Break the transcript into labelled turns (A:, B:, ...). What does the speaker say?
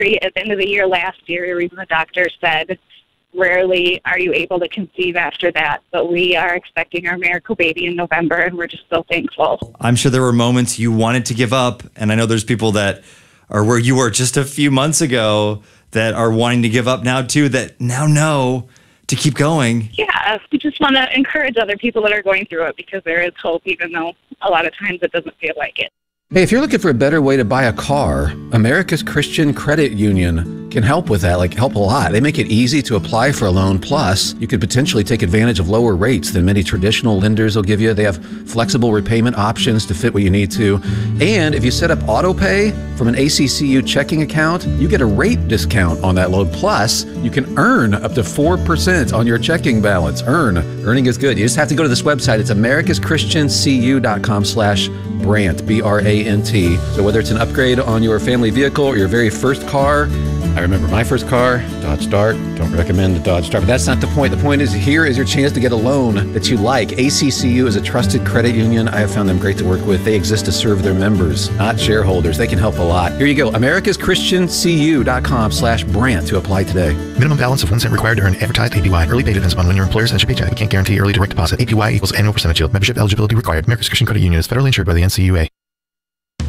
A: at the end of the year last year, even the doctor said, rarely are you able to conceive after that. But we are expecting our miracle baby in November, and we're just so thankful.
B: I'm sure there were moments you wanted to give up, and I know there's people that are where you were just a few months ago that are wanting to give up now too, that now know to keep going.
A: Yeah, we just want to encourage other people that are going through it, because there is hope, even though a lot of times it doesn't feel like it.
C: Hey, if you're looking for a better way to buy a car, America's Christian Credit Union can help with that, help a lot. They make it easy to apply for a loan. Plus, you could potentially take advantage of lower rates than many traditional lenders will give you. They have flexible repayment options to fit what you need to. And if you set up auto pay from an ACCU checking account, you get a rate discount on that loan. Plus, you can earn up to 4% on your checking balance. Earning is good. You just have to go to this website. It's americaschristiancu.com/Brant, B-R-A-N-T. So whether it's an upgrade on your family vehicle or your very first car, I remember my first car, Dodge Dart. Don't recommend the Dodge Dart, but that's not the point. The point is, here is your chance to get a loan that you like. ACCU is a trusted credit union. I have found them great to work with. They exist to serve their members, not shareholders. They can help a lot. Here you go, americaschristiancu.com/Brant to apply today.
D: Minimum balance of 1 cent required to earn advertised APY. Early pay depends upon when your employer sends your paycheck. We can't guarantee early direct deposit. APY equals annual percentage yield. Membership eligibility required. America's Christian Credit Union is federally insured by the NCUA.